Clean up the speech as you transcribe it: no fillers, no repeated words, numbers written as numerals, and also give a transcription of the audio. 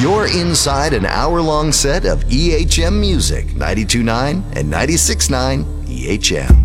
You're inside an hour-long set of EHM music, 92.9 and 96.9 EHM.